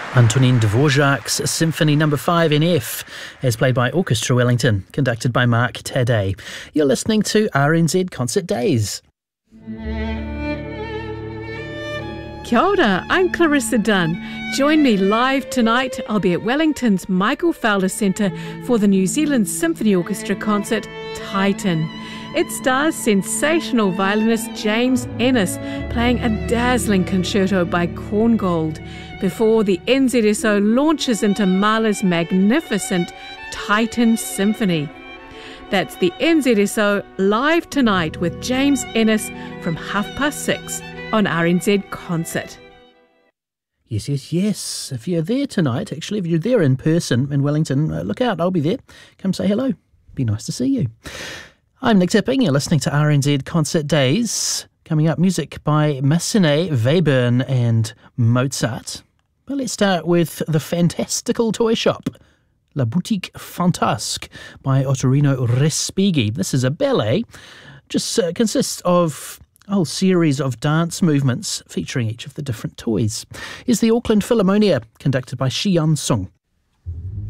Antonin Dvorak's Symphony No. 5 in F, as played by Orchestra Wellington, conducted by Mark Taddei. You're listening to RNZ Concert Days. Kia ora, I'm Clarissa Dunn. Join me live tonight. I'll be at Wellington's Michael Fowler Centre for the New Zealand Symphony Orchestra concert, Titan. It stars sensational violinist James Ennis playing a dazzling concerto by Korngold before the NZSO launches into Mahler's magnificent Titan Symphony. That's the NZSO live tonight with James Ennis from 6:30 on RNZ Concert. Yes. If you're there tonight, actually, if you're there in person in Wellington, look out, I'll be there. Come say hello. Be nice to see you. I'm Nick Tipping. You're listening to RNZ Concert Days. Coming up, music by Massenet, Webern and Mozart. But let's start with the fantastical toy shop, La Boutique Fantasque by Ottorino Respighi. This is a ballet, just consists of a whole series of dance movements featuring each of the different toys. Here's the Auckland Philharmonia, conducted by Shi Yun Sung.